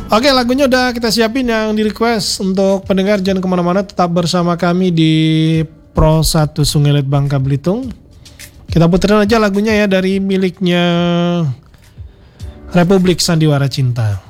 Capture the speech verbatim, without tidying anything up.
Oke, lagunya udah kita siapin yang di request. Untuk pendengar jangan kemana-mana, tetap bersama kami di Pro satu Sungai Liat Bangka Belitung. Kita puterin aja lagunya ya dari miliknya Republik Sandiwara Cinta.